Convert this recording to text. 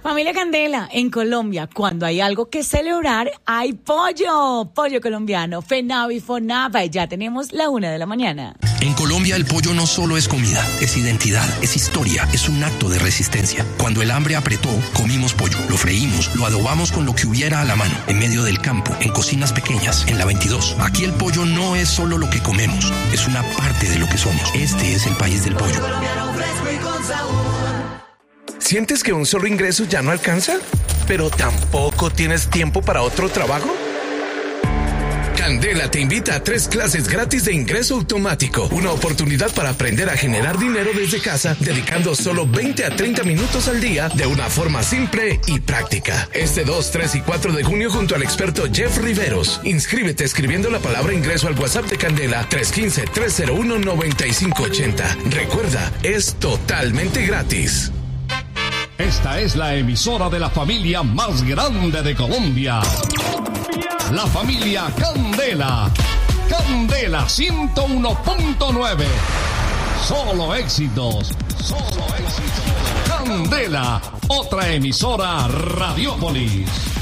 Familia Candela, en Colombia, cuando hay algo que celebrar, hay pollo. Pollo colombiano, FENAVI, FONAVA, y ya tenemos la 1:00 a.m. En Colombia el pollo no solo es comida, es identidad, es historia, es un acto de resistencia. Cuando el hambre apretó, comimos pollo, lo freímos, lo adobamos con lo que hubiera a la mano, en medio del campo, en cocinas pequeñas, en la 22. Aquí el pollo no es solo lo que comemos, es una parte de lo que somos. Este es el país del pollo. ¿Sientes que un solo ingreso ya no alcanza? ¿Pero tampoco tienes tiempo para otro trabajo? Candela te invita a 3 clases gratis de ingreso automático. Una oportunidad para aprender a generar dinero desde casa, dedicando solo 20 a 30 minutos al día de una forma simple y práctica. Este 2, 3 y 4 de junio junto al experto Jeff Riveros. Inscríbete escribiendo la palabra ingreso al WhatsApp de Candela 315-301-9580. Recuerda, es totalmente gratis. Esta es la emisora de la familia más grande de Colombia. La familia Candela. Candela 101.9. Solo éxitos. Solo éxitos. Candela, otra emisora Radiópolis.